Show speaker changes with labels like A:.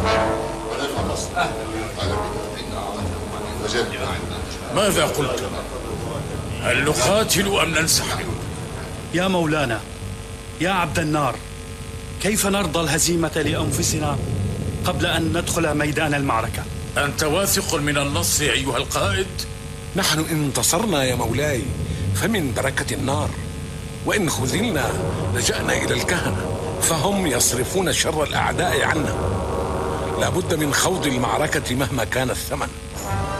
A: ماذا قلت؟ هل نقاتل أم ننسحب؟
B: يا مولانا، يا عبد النار، كيف نرضى الهزيمة لأنفسنا قبل أن ندخل ميدان المعركة؟
A: أنت واثق من النصر أيها القائد؟
C: نحن إن انتصرنا يا مولاي فمن بركة النار، وإن خذلنا لجأنا إلى الكهنة فهم يصرفون شر الأعداء عنا. لا بد من خوض المعركة مهما كان الثمن.